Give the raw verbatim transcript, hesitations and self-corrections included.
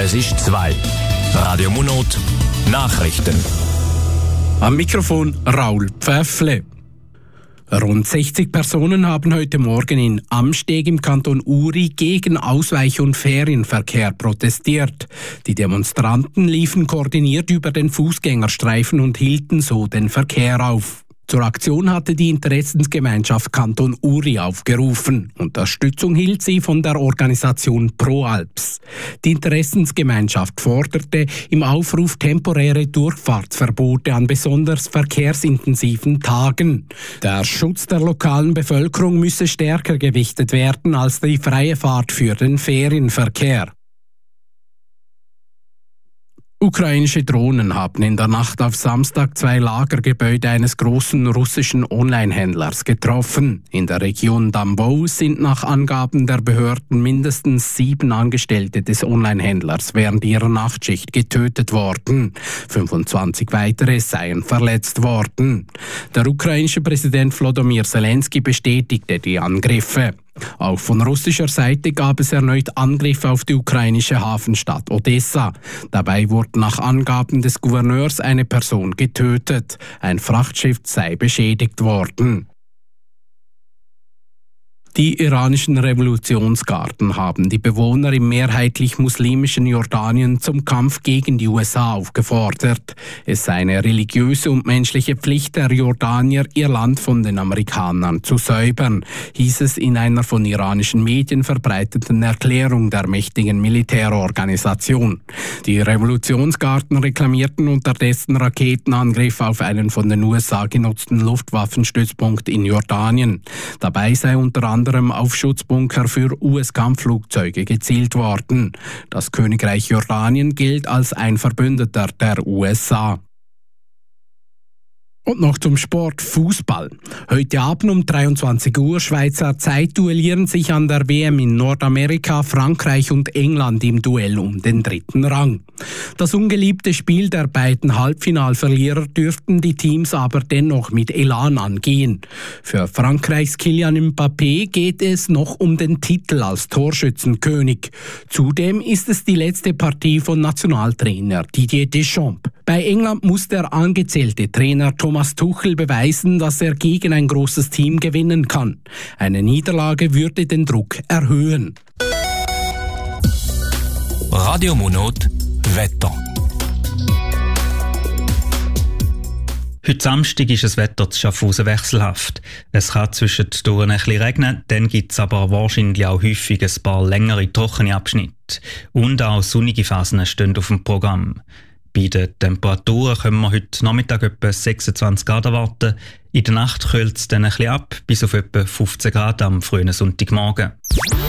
Es ist zwei. Radio Monot Nachrichten. Am Mikrofon Raul Pfäffle. Rund sechzig Personen haben heute Morgen in Amsteg im Kanton Uri gegen Ausweich- und Ferienverkehr protestiert. Die Demonstranten liefen koordiniert über den Fußgängerstreifen und hielten so den Verkehr auf. Zur Aktion hatte die Interessensgemeinschaft Kanton Uri aufgerufen. Unterstützung hielt sie von der Organisation ProAlps. Die Interessensgemeinschaft forderte im Aufruf temporäre Durchfahrtsverbote an besonders verkehrsintensiven Tagen. Der Schutz der lokalen Bevölkerung müsse stärker gewichtet werden als die freie Fahrt für den Ferienverkehr. Ukrainische Drohnen haben in der Nacht auf Samstag zwei Lagergebäude eines großen russischen Online-Händlers getroffen. In der Region Tambov sind nach Angaben der Behörden mindestens sieben Angestellte des Online-Händlers während ihrer Nachtschicht getötet worden. fünfundzwanzig weitere seien verletzt worden. Der ukrainische Präsident Volodymyr Zelensky bestätigte die Angriffe. Auch von russischer Seite gab es erneut Angriffe auf die ukrainische Hafenstadt Odessa. Dabei wurde nach Angaben des Gouverneurs eine Person getötet. Ein Frachtschiff sei beschädigt worden. Die iranischen Revolutionsgarden haben die Bewohner im mehrheitlich muslimischen Jordanien zum Kampf gegen die U S A aufgefordert. Es sei eine religiöse und menschliche Pflicht der Jordanier, ihr Land von den Amerikanern zu säubern, hieß es in einer von iranischen Medien verbreiteten Erklärung der mächtigen Militärorganisation. Die Revolutionsgarden reklamierten unterdessen Raketenangriffe auf einen von den U S A genutzten Luftwaffenstützpunkt in Jordanien. Dabei sei unter anderem auf Schutzbunker für U S-Kampfflugzeuge gezielt worden. Das Königreich Jordanien gilt als ein Verbündeter der U S A. Und noch zum Sport Fußball. Heute Abend um dreiundzwanzig Uhr Schweizer Zeit duellieren sich an der W M in Nordamerika Frankreich und England im Duell um den dritten Rang. Das ungeliebte Spiel der beiden Halbfinalverlierer dürften die Teams aber dennoch mit Elan angehen. Für Frankreichs Kylian Mbappé geht es noch um den Titel als Torschützenkönig. Zudem ist es die letzte Partie von Nationaltrainer Didier Deschamps. Bei England muss der angezählte Trainer Thomas Tuchel beweisen, dass er gegen ein großes Team gewinnen kann. Eine Niederlage würde den Druck erhöhen. Radio Monot Wetter. Heute Samstag ist das Wetter zu Schaffhausen wechselhaft. Es kann zwischendurch ein bisschen regnen, dann gibt es aber wahrscheinlich auch häufig ein paar längere trockene Abschnitte. Und auch sonnige Phasen stehen auf dem Programm. Bei den Temperaturen können wir heute Nachmittag etwa sechsundzwanzig Grad erwarten. In der Nacht kühlt es dann ein bisschen ab, bis auf etwa fünfzehn Grad am frühen Sonntagmorgen.